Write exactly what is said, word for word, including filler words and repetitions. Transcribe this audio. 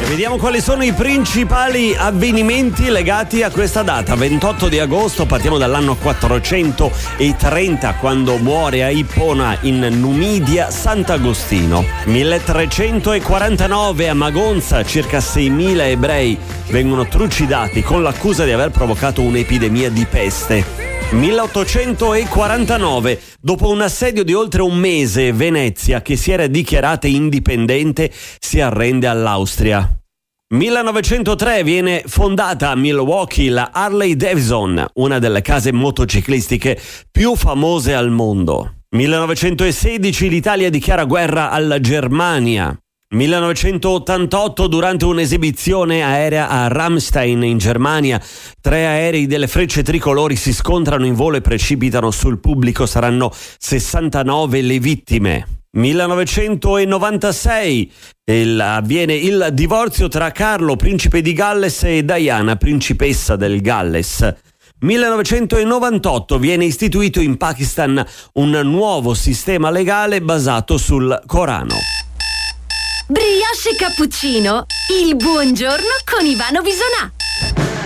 Vediamo quali sono i principali avvenimenti legati a questa data. ventotto di agosto, partiamo dall'anno quattrocentotrenta, quando muore a Ippona in Numidia Sant'Agostino. milletrecentoquarantanove, a Magonza circa seimila ebrei vengono trucidati con l'accusa di aver provocato un'epidemia di peste. milleottocentoquarantanove, dopo un assedio di oltre un mese, Venezia, che si era dichiarata indipendente, si arrende all'Austria. millenovecentotre, viene fondata a Milwaukee la Harley Davidson, una delle case motociclistiche più famose al mondo. millenovecentosedici, l'Italia dichiara guerra alla Germania. millenovecentottantotto, durante un'esibizione aerea a Ramstein in Germania, tre aerei delle Frecce Tricolori si scontrano in volo e precipitano sul pubblico, saranno sessantanove le vittime. millenovecentonovantasei, il, avviene il divorzio tra Carlo, principe di Galles, e Diana, principessa del Galles. millenovecentonovantotto, viene istituito in Pakistan un nuovo sistema legale basato sul Corano. Brioche cappuccino, il buongiorno con Ivano Bisonà.